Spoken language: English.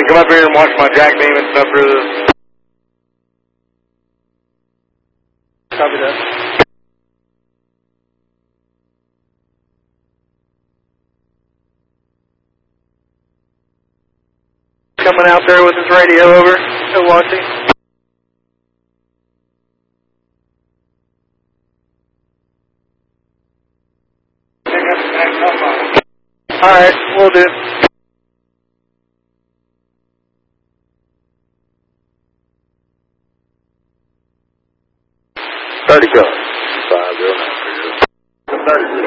come up here and watch my jack beam and stuff for this. Copy that. Coming out there with his radio over at watching. Alright, we'll do. Thirty go. 509. 30.